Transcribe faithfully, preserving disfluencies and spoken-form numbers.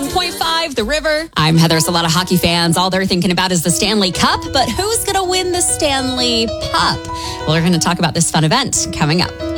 point five, The River. I'm Heather. So a lot of hockey fans, all they're thinking about is the Stanley Cup. But who's going to win the Stanley Pup? Well, we're going to talk about this fun event coming up.